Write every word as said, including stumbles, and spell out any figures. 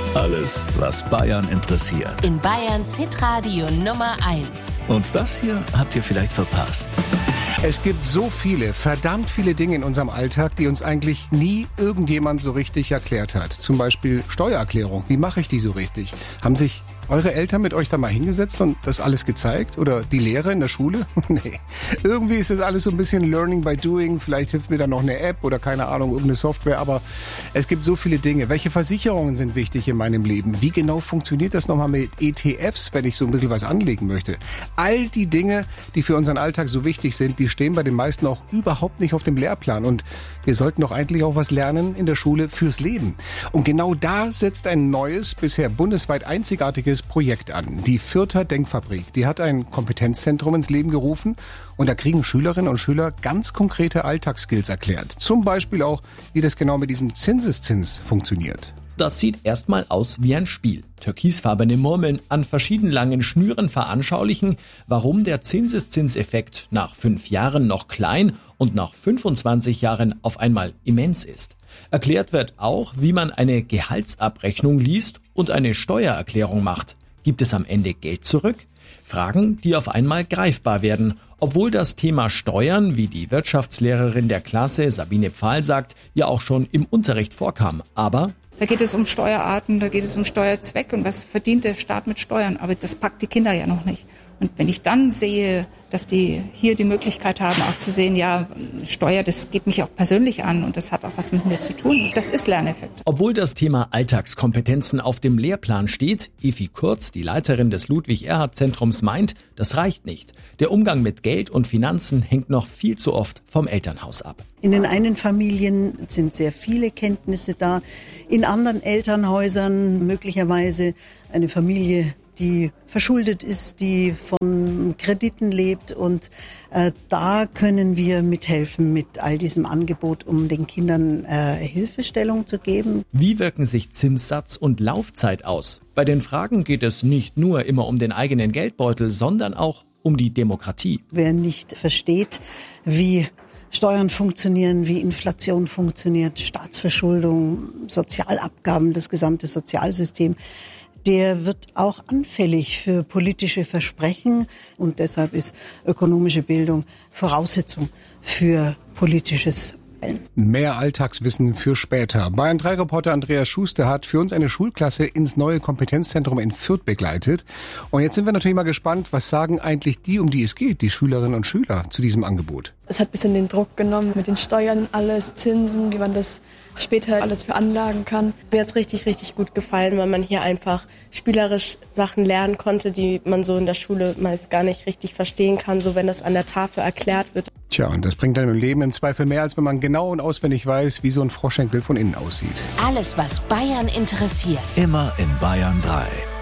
Alles, was Bayern interessiert. In Bayerns Hitradio Nummer eins. Und das hier habt ihr vielleicht verpasst. Es gibt so viele, verdammt viele Dinge in unserem Alltag, die uns eigentlich nie irgendjemand so richtig erklärt hat. Zum Beispiel Steuererklärung. Wie mache ich die so richtig? Haben sich eure Eltern mit euch da mal hingesetzt und das alles gezeigt? Oder die Lehrer in der Schule? Nee. Irgendwie ist das alles so ein bisschen Learning by Doing. Vielleicht hilft mir da noch eine App oder keine Ahnung, irgendeine Software. Aber es gibt so viele Dinge. Welche Versicherungen sind wichtig in meinem Leben? Wie genau funktioniert das nochmal mit E T Fs, wenn ich so ein bisschen was anlegen möchte? All die Dinge, die für unseren Alltag so wichtig sind, die stehen bei den meisten auch überhaupt nicht auf dem Lehrplan. Und wir sollten doch eigentlich auch was lernen in der Schule fürs Leben. Und genau da setzt ein neues, bisher bundesweit einzigartiges Projekt an. Die Fürther Denkfabrik. Die hat ein Kompetenzzentrum ins Leben gerufen und da kriegen Schülerinnen und Schüler ganz konkrete Alltagsskills erklärt. Zum Beispiel auch, wie das genau mit diesem Zinseszins funktioniert. Das sieht erstmal aus wie ein Spiel. Türkisfarbene Murmeln an verschieden langen Schnüren veranschaulichen, warum der Zinseszinseffekt nach fünf Jahren noch klein und nach fünfundzwanzig Jahren auf einmal immens ist. Erklärt wird auch, wie man eine Gehaltsabrechnung liest und eine Steuererklärung macht. Gibt es am Ende Geld zurück? Fragen, die auf einmal greifbar werden, obwohl das Thema Steuern, wie die Wirtschaftslehrerin der Klasse Sabine Pfahl sagt, ja auch schon im Unterricht vorkam. Aber da geht es um Steuerarten, da geht es um Steuerzweck und was verdient der Staat mit Steuern. Aber das packt die Kinder ja noch nicht. Und wenn ich dann sehe, dass die hier die Möglichkeit haben, auch zu sehen, ja, Steuer, das geht mich auch persönlich an und das hat auch was mit mir zu tun. Das ist Lerneffekt. Obwohl das Thema Alltagskompetenzen auf dem Lehrplan steht, Evi Kurz, die Leiterin des Ludwig-Erhard-Zentrums, meint, das reicht nicht. Der Umgang mit Geld und Finanzen hängt noch viel zu oft vom Elternhaus ab. In den einen Familien sind sehr viele Kenntnisse da, in anderen Elternhäusern möglicherweise eine Familie, die verschuldet ist, die von Krediten lebt und äh, da können wir mithelfen mit all diesem Angebot, um den Kindern äh, Hilfestellung zu geben. Wie wirken sich Zinssatz und Laufzeit aus? Bei den Fragen geht es nicht nur immer um den eigenen Geldbeutel, sondern auch um die Demokratie. Wer nicht versteht, wie Steuern funktionieren, wie Inflation funktioniert, Staatsverschuldung, Sozialabgaben, das gesamte Sozialsystem, der wird auch anfällig für politische Versprechen und deshalb ist ökonomische Bildung Voraussetzung für politisches Wählen. Mehr Alltagswissen für später. Bayern drei Reporter Andreas Schuster hat für uns eine Schulklasse ins neue Kompetenzzentrum in Fürth begleitet. Und jetzt sind wir natürlich mal gespannt, was sagen eigentlich die, um die es geht, die Schülerinnen und Schüler zu diesem Angebot. Es hat ein bisschen den Druck genommen mit den Steuern und alles, Zinsen, wie man das später alles veranlagen kann. Mir hat's richtig, richtig gut gefallen, weil man hier einfach spielerisch Sachen lernen konnte, die man so in der Schule meist gar nicht richtig verstehen kann, so wenn das an der Tafel erklärt wird. Tja, und das bringt dann im Leben im Zweifel mehr, als wenn man genau und auswendig weiß, wie so ein Froschschenkel von innen aussieht. Alles, was Bayern interessiert. Immer in Bayern drei.